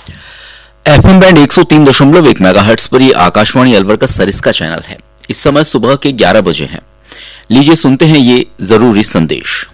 FM band 103.1 megahertz पर ये आकाशवाणी अलवर का सरिस्का चैनल है। इस समय सुबह के 11 बजे हैं। लीजिए सुनते हैं ये जरूरी संदेश।